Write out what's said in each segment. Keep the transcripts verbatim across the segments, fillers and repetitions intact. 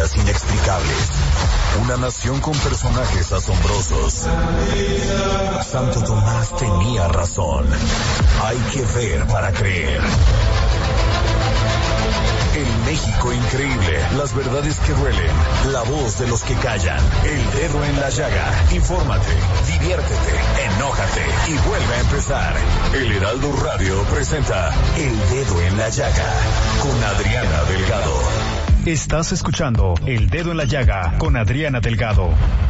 historias inexplicables. Una nación con personajes asombrosos. Santo Tomás tenía razón. Hay que ver para creer. El México increíble, las verdades que duelen, la voz de los que callan, el dedo en la llaga. Infórmate, diviértete, enójate y vuelve a empezar. El Heraldo Radio presenta El Dedo en la Llaga con Adriana Delgado. Estás escuchando El Dedo en la Llaga con Adriana Delgado.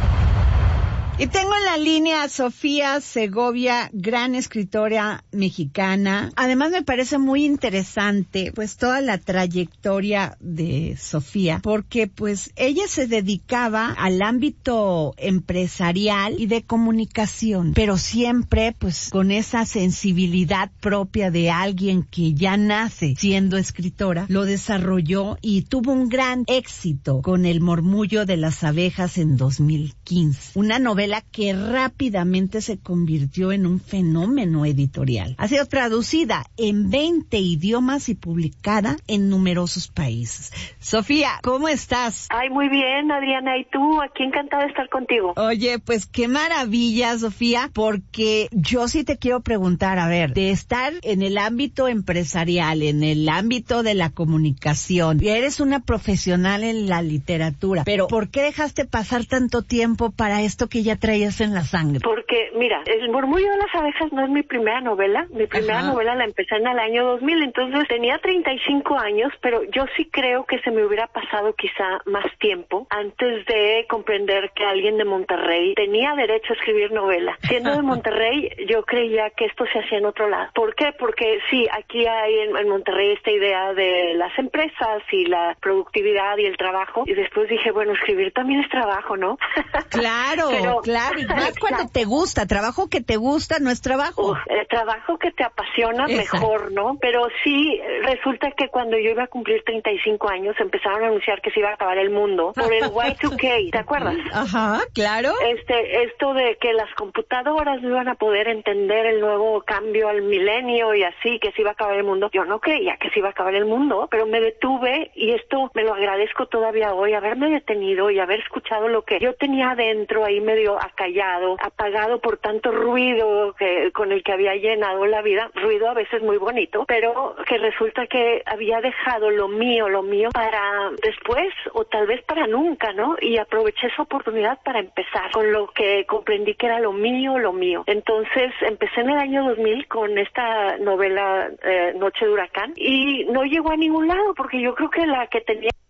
Y tengo en la línea a Sofía Segovia, gran escritora mexicana. Además me parece muy interesante pues toda la trayectoria de Sofía, porque pues ella se dedicaba al ámbito empresarial y de comunicación, pero siempre pues con esa sensibilidad propia de alguien que ya nace siendo escritora, lo desarrolló y tuvo un gran éxito con El Murmullo de las Abejas en dos mil quince. Una novela que rápidamente se convirtió en un fenómeno editorial. Ha sido traducida en veinte idiomas y publicada en numerosos países. Sofía, ¿cómo estás? Ay, muy bien, Adriana. ¿Y tú? Aquí encantada de estar contigo. Oye, pues qué maravilla, Sofía, porque yo sí te quiero preguntar, a ver, de estar en el ámbito empresarial, en el ámbito de la comunicación, y eres una profesional en la literatura, pero ¿por qué dejaste pasar tanto tiempo para esto que ya traías en la sangre? Porque, mira, El Murmullo de las Abejas no es mi primera novela. Mi primera Ajá. novela la empecé en el año dos mil, entonces tenía treinta y cinco años, pero yo sí creo que se me hubiera pasado quizá más tiempo antes de comprender que alguien de Monterrey tenía derecho a escribir novela. Siendo de Monterrey, yo creía que esto se hacía en otro lado. ¿Por qué? Porque sí, aquí hay en, en Monterrey esta idea de las empresas y la productividad y el trabajo, y después dije, bueno, escribir también es trabajo, ¿no? Claro, pero, claro, y más cuando te gusta, trabajo que te gusta no es trabajo. Uf, el trabajo que te apasiona, Exacto. Mejor, ¿no? Pero sí, resulta que cuando yo iba a cumplir treinta y cinco años, empezaron a anunciar que se iba a acabar el mundo por el Y dos K, ¿te acuerdas? Ajá, claro. Este, esto de que las computadoras no iban a poder entender el nuevo cambio al milenio y así, que se iba a acabar el mundo. Yo no creía que se iba a acabar el mundo, pero me detuve y esto me lo agradezco todavía hoy, haberme detenido y haber escuchado lo que yo tenía adentro ahí medio acallado, apagado por tanto ruido que, con el que había llenado la vida, ruido a veces muy bonito, pero que resulta que había dejado lo mío, lo mío para después o tal vez para nunca, ¿no? Y aproveché esa oportunidad para empezar con lo que comprendí que era lo mío, lo mío. Entonces empecé en el año dos mil con esta novela eh, Noche de Huracán y no llegó a ningún lado porque yo creo que la que tenía